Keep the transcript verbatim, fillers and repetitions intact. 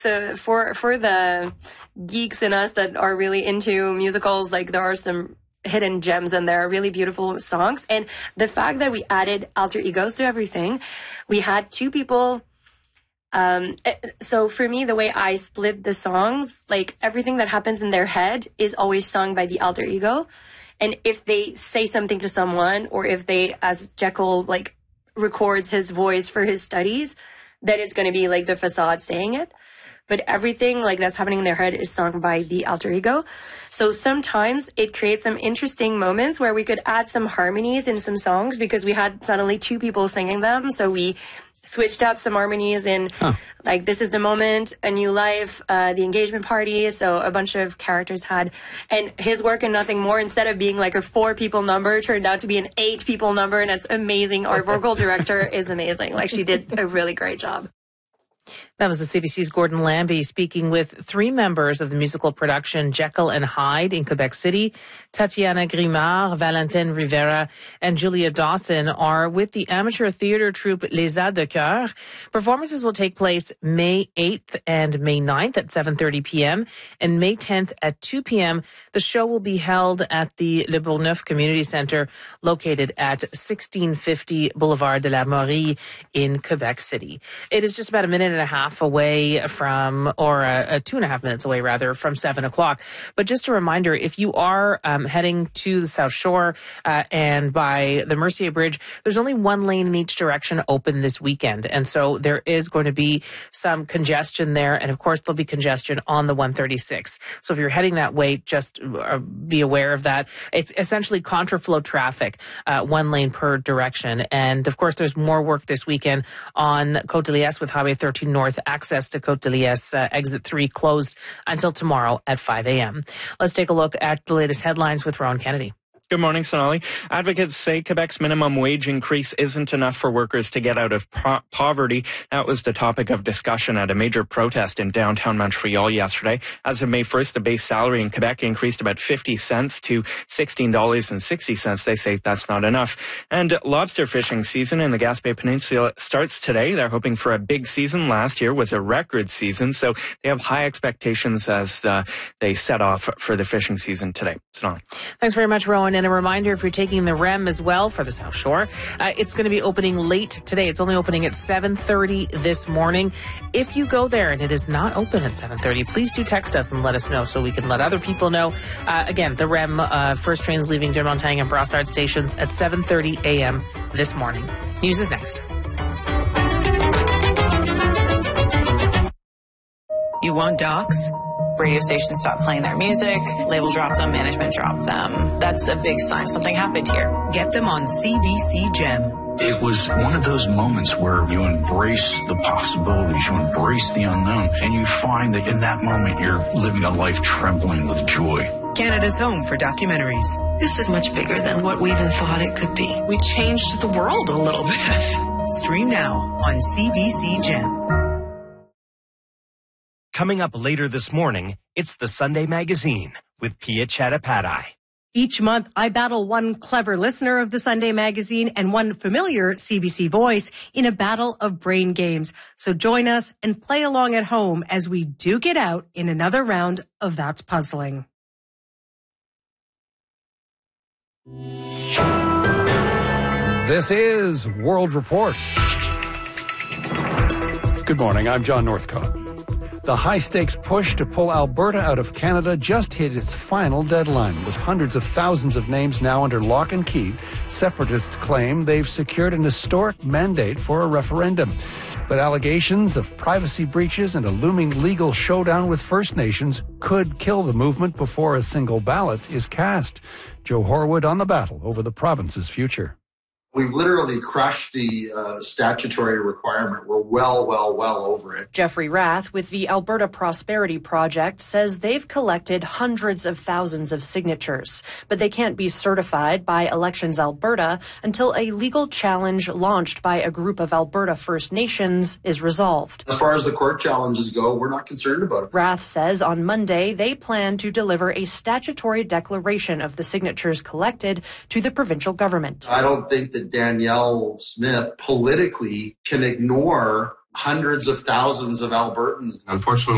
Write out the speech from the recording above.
So for for the geeks in us that are really into musicals, like there are some hidden gems in there, really beautiful songs. And the fact that we added alter egos to everything, we had two people. Um, so for me, the way I split the songs, like everything that happens in their head is always sung by the alter ego. And if they say something to someone, or if they, as Jekyll, like records his voice for his studies, then it's going to be like the facade saying it. But everything like that's happening in their head is sung by the alter ego. So sometimes it creates some interesting moments where we could add some harmonies in some songs because we had suddenly two people singing them. So we switched up some harmonies in huh. like This Is the Moment, A New Life, uh, The Engagement Party. So a bunch of characters had, and his work and Nothing More, instead of being like a four people number, turned out to be an eight people number. And it's amazing. Our vocal director is amazing. Like she did a really great job. That was the C B C's Gordon Lambie speaking with three members of the musical production Jekyll and Hyde in Quebec City. Tatiana Grimard, Valentine Rivera, and Julia Dawson are with the amateur theater troupe Les As de Coeur. Performances will take place May eighth and May ninth at seven thirty p.m. and May tenth at two p.m. The show will be held at the Le Bourgneuf Community Centre, located at sixteen fifty Boulevard de la Maurie in Quebec City. It is just about a minute and a half away from, or uh, uh, two and a half minutes away rather, from seven o'clock. But just a reminder, if you are um, heading to the South Shore uh, and by the Mercier Bridge, there's only one lane in each direction open this weekend. And so there is going to be some congestion there. And of course, there'll be congestion on the one thirty-six. So if you're heading that way, just uh, be aware of that. It's essentially contraflow traffic, uh, one lane per direction. And of course, there's more work this weekend on Côte de Liesse with Highway thirteen North. Access to Côte de Liesse, uh, exit three closed until tomorrow at five a.m. Let's take a look at the latest headlines with Ron Kennedy. Good morning, Sonali. Advocates say Quebec's minimum wage increase isn't enough for workers to get out of po- poverty. That was the topic of discussion at a major protest in downtown Montreal yesterday. As of May first, the base salary in Quebec increased about fifty cents to sixteen dollars and sixty cents. They say that's not enough. And lobster fishing season in the Gaspé Peninsula starts today. They're hoping for a big season. Last year was a record season, so they have high expectations as uh, they set off for the fishing season today. Sonali. Thanks very much, Rowan. And a reminder, if you're taking the R E M as well for the South Shore, uh, it's going to be opening late today. It's only opening at seven thirty this morning. If you go there and it is not open at seven thirty, please do text us and let us know so we can let other people know. Uh, again, the R E M uh, first trains leaving Drummondtang and Brossard stations at seven thirty a.m. this morning. News is next. You want docs? Radio stations stop playing their music, label drop them, management drop them. That's a big sign something happened here. Get them on C B C Gem. It was one of those moments where you embrace the possibilities, you embrace the unknown, and you find that in that moment you're living a life trembling with joy. Canada's home for documentaries. This is much bigger than what we even thought it could be. We changed the world a little bit. Stream now on C B C Gem. Coming up later this morning, it's the Sunday Magazine with Pia Chattopadhyay. Each month, I battle one clever listener of the Sunday Magazine and one familiar C B C voice in a battle of brain games. So join us and play along at home as we duke it out in another round of That's Puzzling. This is World Report. Good morning, I'm John Northcott. The high-stakes push to pull Alberta out of Canada just hit its final deadline. With hundreds of thousands of names now under lock and key, separatists claim they've secured an historic mandate for a referendum. But allegations of privacy breaches and a looming legal showdown with First Nations could kill the movement before a single ballot is cast. Joe Horwood on the battle over the province's future. We've literally crushed the uh, statutory requirement. We're well, well, well over it. Jeffrey Rath with the Alberta Prosperity Project says they've collected hundreds of thousands of signatures, but they can't be certified by Elections Alberta until a legal challenge launched by a group of Alberta First Nations is resolved. As far as the court challenges go, we're not concerned about it. Rath says on Monday they plan to deliver a statutory declaration of the signatures collected to the provincial government. I don't think that Danielle Smith politically can ignore hundreds of thousands of Albertans. Unfortunately,